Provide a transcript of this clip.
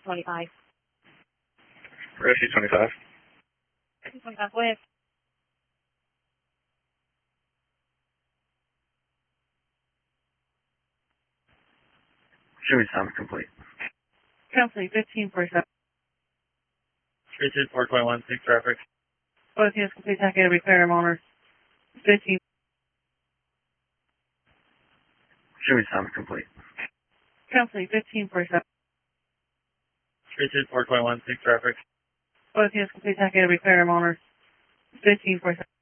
25. Rescue 25. 25, go ahead. Show me time complete. Complete, 1547. 32421, 6 traffic. Both units complete, taking a repair owners. 15. Show me time complete. Complete, 1547. 32421, 6 traffic. Both units complete, taking a repair owners. 1547.